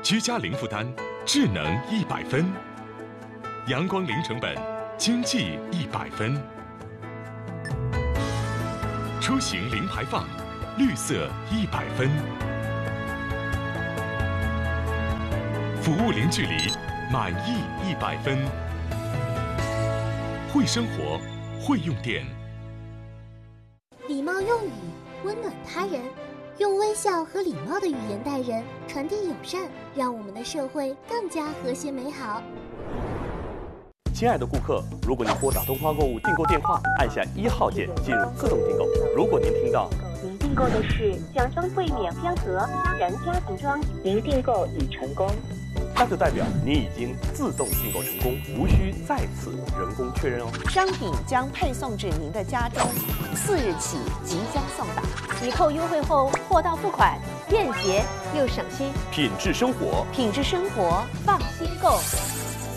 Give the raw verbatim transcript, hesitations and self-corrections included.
居家零负担，智能一百分；阳光零成本，经济一百分；出行零排放，绿色一百分；服务零距离，满意一百分。会生活，会用电。 礼貌用语，温暖他人。用微笑和礼貌的语言待人，传递友善，让我们的社会更加和谐美好。 亲爱的顾客，如果您拨打东方购物订购电话，按下一号键进入自动订购。如果您听到您订购的是奖装柜免标盒家人家庭装，您订购已成功， 那就代表您已经自动订购成功，无需再次人工确认哦。 商品将配送至您的家中，四日起即将送达。抵扣优惠后，货到付款，便捷又省心。 品质生活， 品质生活，放心购。